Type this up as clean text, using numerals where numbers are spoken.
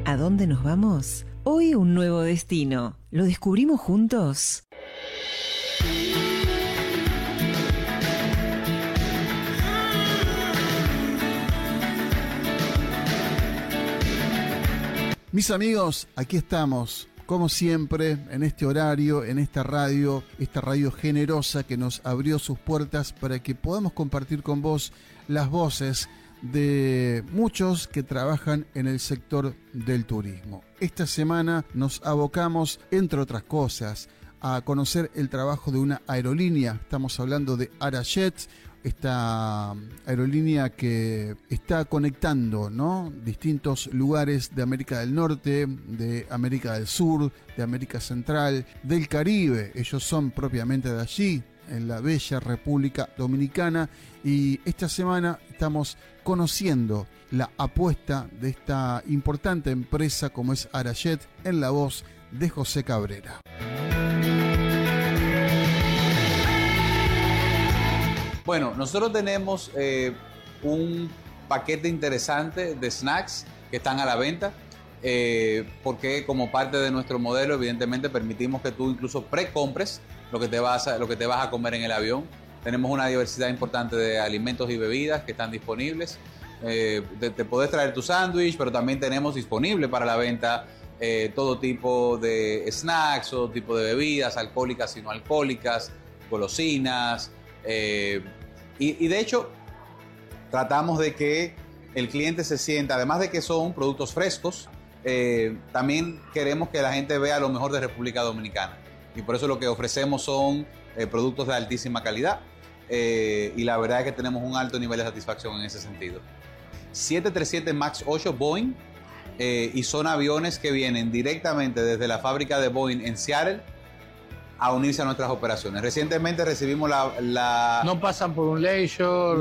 ¿A dónde nos vamos? Hoy un nuevo destino. ¿Lo descubrimos juntos? Mis amigos, aquí estamos, como siempre, en este horario, en esta radio generosa que nos abrió sus puertas para que podamos compartir con vos las voces de muchos que trabajan en el sector del turismo. Esta semana nos abocamos, entre otras cosas, a conocer el trabajo de una aerolínea. Estamos hablando de Arajet, esta aerolínea que está conectando, ¿no?, distintos lugares de América del Norte, de América del Sur, de América Central, del Caribe. Ellos son propiamente de allí, en la bella República Dominicana, y esta semana estamos conociendo la apuesta de esta importante empresa como es Arajet, en la voz de José Cabrera. Bueno, nosotros tenemos un paquete interesante de snacks que están a la venta, porque como parte de nuestro modelo, evidentemente permitimos que tú incluso precompres lo que te vas a comer en el avión. Tenemos una diversidad importante de alimentos y bebidas que están disponibles. Te podés traer tu sándwich, pero también tenemos disponible para la venta todo tipo de snacks, todo tipo de bebidas, alcohólicas y no alcohólicas, golosinas. Y de hecho tratamos de que el cliente se sienta, además de que son productos frescos, también queremos que la gente vea lo mejor de República Dominicana, y por eso lo que ofrecemos son productos de altísima calidad, y la verdad es que tenemos un alto nivel de satisfacción en ese sentido. 737 MAX 8 Boeing, y son aviones que vienen directamente desde la fábrica de Boeing en Seattle a unirse a nuestras operaciones. Recientemente recibimos No pasan por un leisure.